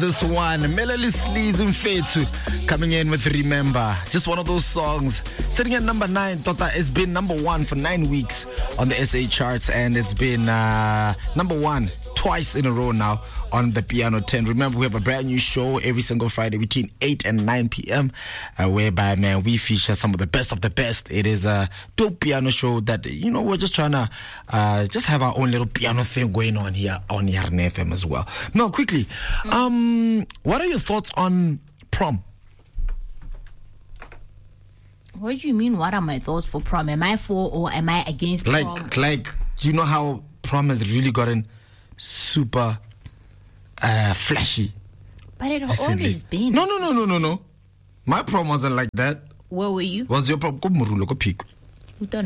this one. Melody Sleaze and Fetu coming in with Remember. Just one of those songs. Sitting at number 9. Tota, it's been number 1 for 9 weeks on the SA charts, and it's been number 1 twice in a row now on the Piano 10. Remember, we have a brand new show every single Friday between 8 and 9 p.m. Whereby, man, we feature some of the best of the best. It is a dope piano show that, you know, we're just trying to just have our own little piano thing going on here on Yarn FM as well. Now, quickly, what are your thoughts on prom? What do you mean, what are my thoughts for prom? Am I for or am I against prom? Like, do you know how prom has really gotten super flashy? But it has always been. No. My prom wasn't like that. Where were you? Was your prom? Hey, No,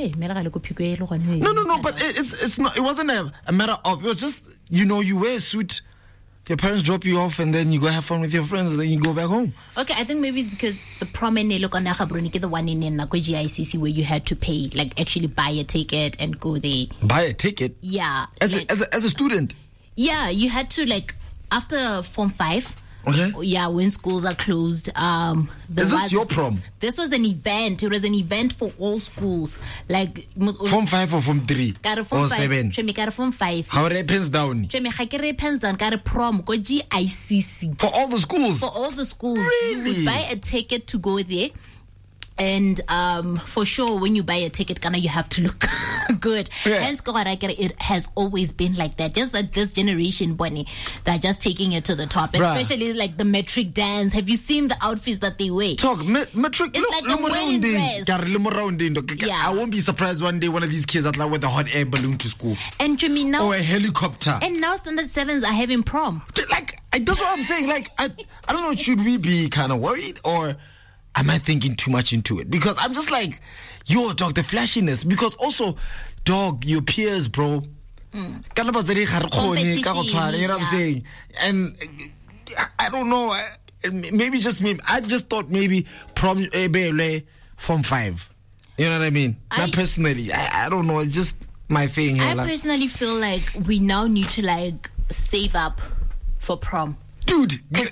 but it's not. It wasn't a matter of. It was just, you know, you wear a suit. Your parents drop you off, and then you go have fun with your friends, and then you go back home. Okay, I think maybe it's because the prom in the one in GICC where you had to pay, like actually buy a ticket and go there. Buy a ticket? Yeah. As a student? Yeah, you had to, like, after Form 5. Okay. Yeah, when schools are closed. Is this your prom? This was an event. It was an event for all schools. Like Form 5 or Form 3? Or 7? Form 5. How are pens down? Pens down. Prom. Go GICC. For all the schools? For all the schools. Really? You would buy a ticket to go there. And for sure, when you buy a ticket, you have to look good. Yeah. Hence, it has always been like that. Just that this generation, Bonnie, they're just taking it to the top. Especially like the metric dance. Have you seen the outfits that they wear? Metric. It's like a wedding dress. Yeah. I won't be surprised one day one of these kids are like with a hot air balloon to school. And to me now, or a helicopter. And now standard 7s are having prom. Like, that's what I'm saying. Like, I don't know. Should we be kind of worried, or am I thinking too much into it? Because I'm just like, yo, dog, the flashiness. Because also, dog, your peers, bro. Competition, You know what I'm saying? And I don't know. Maybe just me. I just thought maybe prom Form 5. You know what I mean? Not personally. I don't know. It's just my thing. I personally feel like we now need to, like, save up for prom. Dude, because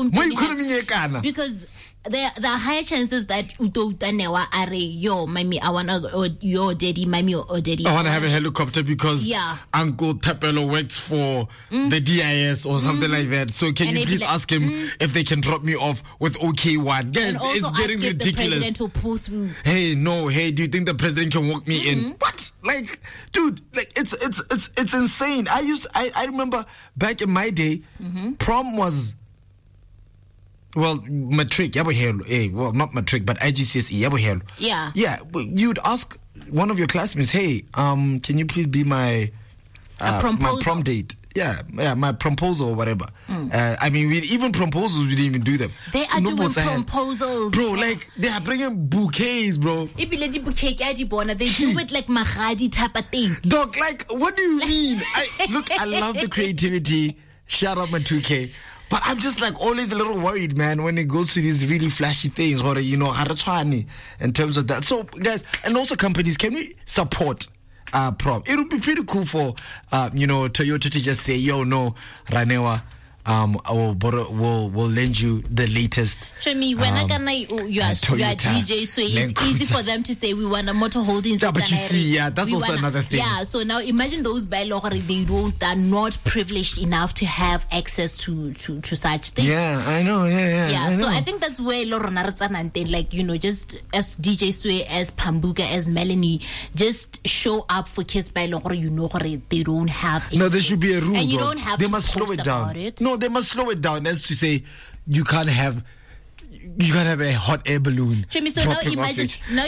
there are higher chances that yo, mommy, I wanna, or your daddy, mommy, or daddy, I wanna have a helicopter because Uncle Tapelo works for the DIS or something like that. So can you please ask him if they can drop me off with OK1? Guys, it's getting ridiculous. The president will pull through. Hey, do you think the president can walk me in? What? Like, dude, like it's insane. I remember back in my day, prom was, well, matric, well, not matric, but IGCSE, yeah. Yeah, you'd ask one of your classmates, hey, can you please be my prom date? Yeah, my proposal or whatever. I mean, even proposals, we didn't even do them. They are doing proposals. Bro, like, they are bringing bouquets, bro. They do it like Mahadi type of thing. Dog, like, what do you mean? I love the creativity. Shout out my 2K. But I'm just like always a little worried, man, when it goes to these really flashy things, or, you know, in terms of that. So, guys, and also companies, can we support prom? It would be pretty cool for, you know, Toyota to just say, yo, no, Ranewa, we'll lend you the latest. You are DJ, so it's easy for them to say we want a motor holding. Yeah, but you see, that's also another thing. Yeah, so now imagine those they're not privileged enough to have access to such things. Yeah, I know. Yeah. So I think that's where like, you know, just as DJ Sway, as Pambuka, as Melanie, just show up for kids by you know, they don't have. No, there should be a rule. And you don't have they to must slow it down. No, they must slow it down. As to say, you can't have a hot air balloon. So now imagine,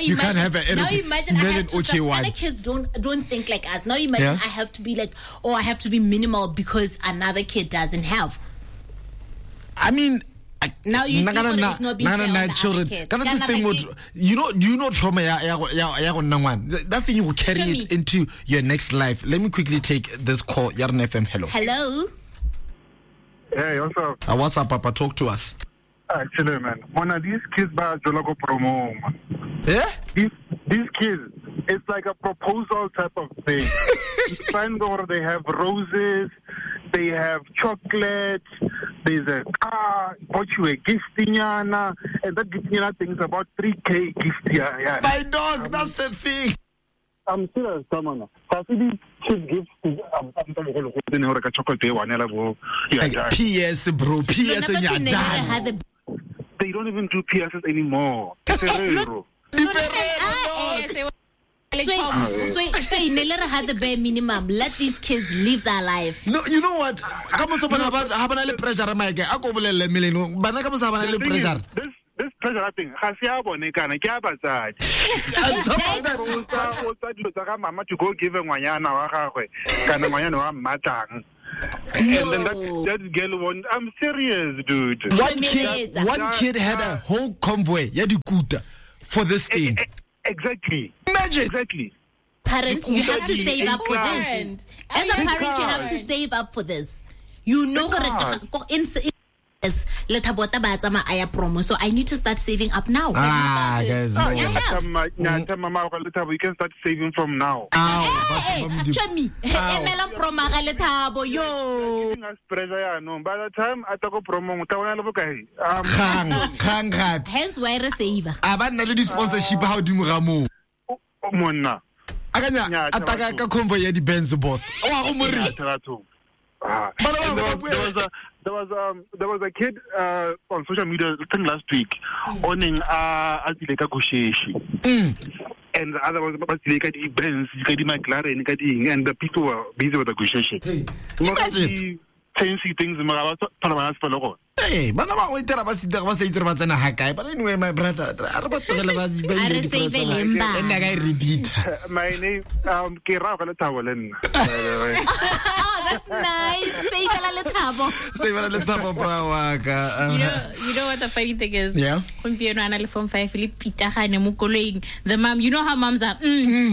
kids don't think like us. Now imagine I have to be like, I have to be minimal because another kid doesn't have. I mean, now you see it's not being fair on the children. This thing would, you know trauma. That thing you will carry it into your next life. Let me quickly take this call. Yarn FM. Hello. Hey, what's up? What's up, Papa? Talk to us. Actually, man, one of these kids by Jolago promo, man. Yeah? These kids, it's like a proposal type of thing. They have roses, they have chocolate, there's a car, bought you a giftinyana, and that giftinyana thing is about 3K gift. Yeah. My dog, that's the thing. I'm serious, someone. These cheap gifts. PS, bro. PS, and you're done. They don't even do PSs anymore. So you never had the bare minimum. Let these kids live their life. No, you know what? Come on, someone have pressure, Mike. I go below million, but I come on, pressure. This pressure thing, Mama to go give him and then that girl won. I'm serious, dude. One kid had a whole convoy, for this thing. Exactly. Imagine. Exactly. Parents, you have to save up for this. As a parent, you have to save up for this. You know what promo, so I need to start saving up now. Guys, no. You can start saving from now. By the time I talk promo, hence why I save. This sponsorship, how do you move? Ataka convoy the Benz boss. There was a kid on social media I think last week owning Azileka Gusheshi. And the other was the Benz, McLaren, and the people were busy with the Gusheshi. Imagine. Fancy things Hey, but I'm waiting about the but anyway, my brother, I repeat. My name Kira Tawalen. That's nice. You know what the funny thing is? Yeah. The mom, you know how moms are.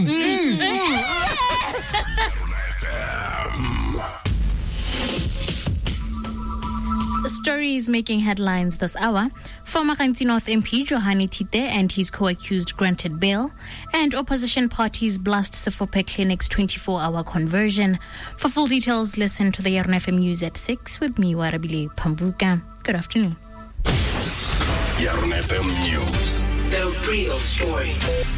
The story is making headlines this hour. Former Khanti North MP Johani Tite and his co-accused granted bail, and opposition parties blast Sefopek Clinic's 24-hour conversion. For full details, listen to the Yarn FM News at 6 with me, Warabile Pambuka. Good afternoon. Yarn FM News. The real story.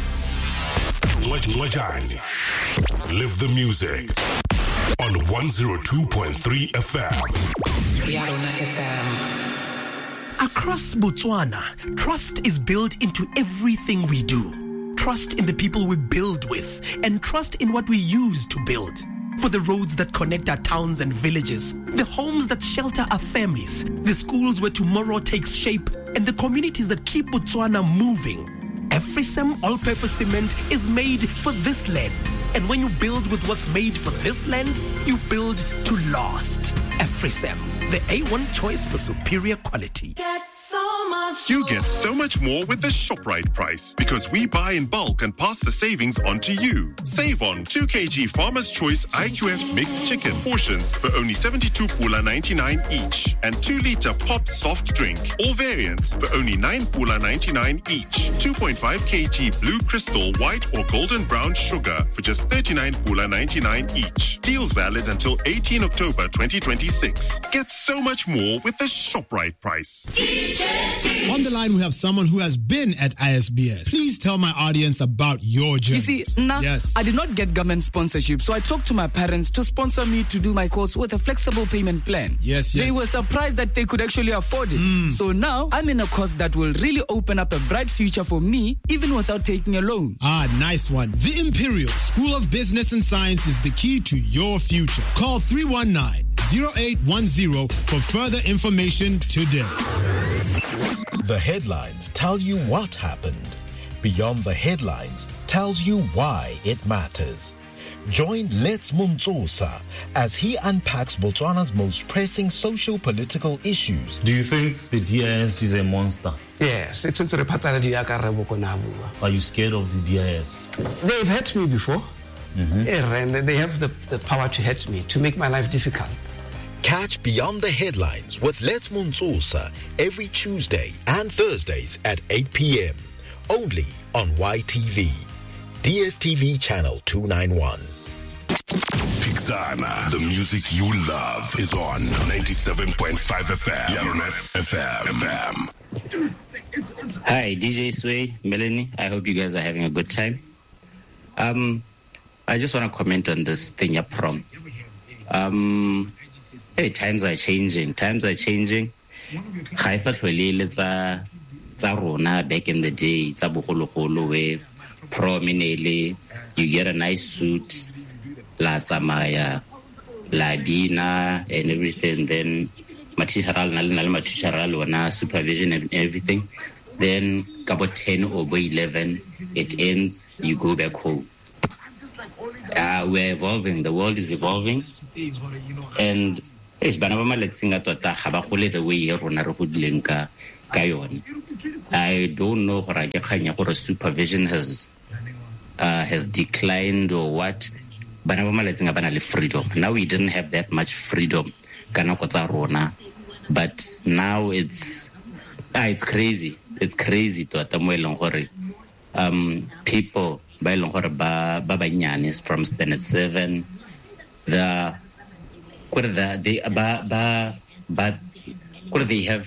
Live the music on 102.3 FM. Yarona FM. Across Botswana, trust is built into everything we do. Trust in the people we build with, and trust in what we use to build. For the roads that connect our towns and villages, the homes that shelter our families, the schools where tomorrow takes shape, and the communities that keep Botswana moving. Afrisam all-purpose cement is made for this land. And when you build with what's made for this land, you build to last. Afrisam, the A1 choice for superior quality. You get so much more with the ShopRite price because we buy in bulk and pass the savings on to you. Save on 2 kg Farmer's Choice IQF mixed chicken portions for only 72.99 each, and 2 liter Pop soft drink, all variants for only 9.99 each. 2.5 kg Blue Crystal white or golden brown sugar for just 39.99 each. Deals valid until 18 October 2026. Get so much more with the ShopRite price. On the line, we have someone who has been at ISBS. Please tell my audience about your journey. You see, yes. I did not get government sponsorship, so I talked to my parents to sponsor me to do my course with a flexible payment plan. Yes. They were surprised that they could actually afford it. So now, I'm in a course that will really open up a bright future for me, even without taking a loan. Nice one. The Imperial School of Business and Science is the key to your future. Call 319-0810 for further information today. The headlines tell you what happened. Beyond the headlines tells you why it matters. Join Let's Mumtsosa as he unpacks Botswana's most pressing socio-political issues. Do you think the DIS is a monster? Yes. Are you scared of the DIS? They've hurt me before. And they have the power to hurt me, to make my life difficult. Catch Beyond the Headlines with Let's Mumtsosa every Tuesday and Thursdays at 8 p.m. Only on YTV. DSTV channel 291. Mixana. The music you love is on 97.5 FM. Yarona FM. Hi, DJ Sway, Melanie. I hope you guys are having a good time. I just want to comment on this thing up from. Hey, times are changing. Rona back in the day, tsa bogologolo where prominently you get a nice suit, la tsamaya, la bina and everything. Then matural wana supervision and everything. Then about 10 or 11, it ends. You go back home. We're evolving. The world is evolving, and it's the way rona re godileng ka yone. I don't know whether supervision has declined or what. But freedom. Now we didn't have that much freedom. But now it's crazy. It's crazy to people from Standard 7. They have